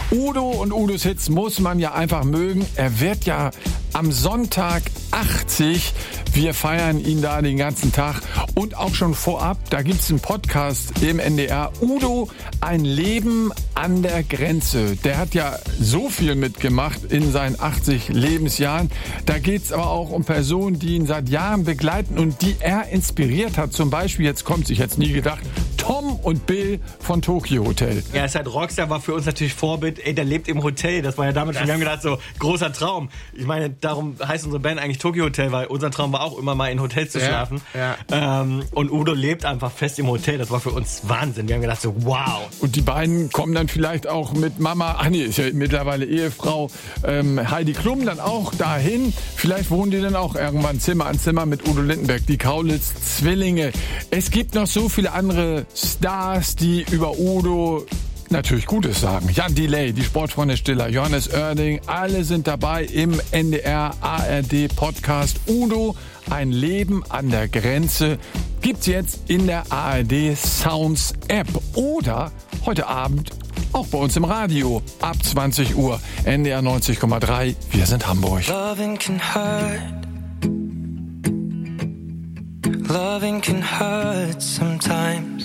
Udo und Udos Hits muss man ja einfach mögen. Er wird ja am Sonntag 80. Wir feiern ihn da den ganzen Tag. Und auch schon vorab, da gibt's einen Podcast im NDR. Udo, ein Leben an der Grenze. Der hat ja so viel mitgemacht in seinen 80 Lebensjahren. Da geht's aber auch um Personen, die ihn seit Jahren begleiten und die er inspiriert hat. Zum Beispiel, jetzt kommt's, ich hätte es nie gedacht, Tom und Bill von Tokyo Hotel. Ja, ist halt Rockstar, war für uns natürlich Vorbild. Ey, der lebt im Hotel. Das war ja damals schon, wir haben gedacht, so, großer Traum. Ich meine, darum heißt unsere Band eigentlich Tokyo Hotel, weil unser Traum war auch immer mal in Hotels zu schlafen. Ja. Und Udo lebt einfach fest im Hotel. Das war für uns Wahnsinn. Wir haben gedacht, so, wow. Und die beiden kommen dann vielleicht auch mit Mama, ist ja mittlerweile Ehefrau, Heidi Klum dann auch dahin. Vielleicht wohnen die dann auch irgendwann Zimmer an Zimmer mit Udo Lindenberg, die Kaulitz-Zwillinge. Es gibt noch so viele andere Stars, die über Udo natürlich Gutes sagen. Jan Delay, die Sportfreunde Stiller, Johannes Oerding, alle sind dabei im NDR ARD Podcast. Udo, ein Leben an der Grenze, gibt's jetzt in der ARD Sounds App oder heute Abend auch bei uns im Radio ab 20 Uhr. NDR 90,3. Wir sind Hamburg. Loving can hurt. Loving can hurt sometimes.